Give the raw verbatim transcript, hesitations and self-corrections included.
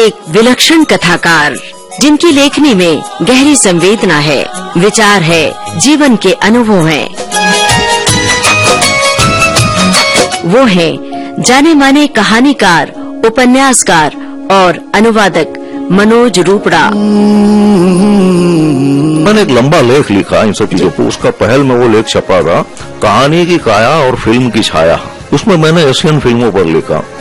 एक विलक्षण कथाकार जिनकी लेखनी में गहरी संवेदना है, विचार है, जीवन के अनुभव हैं। वो हैं जाने माने कहानीकार, उपन्यासकार और अनुवादक मनोज रूपड़ा। मैंने एक लंबा लेख लिखा इन सब चीजों को। उसका पहल में वो लेख छपा था, कहानी की काया और फिल्म की छाया। उसमें मैंने एशियन फिल्मों पर लिखा।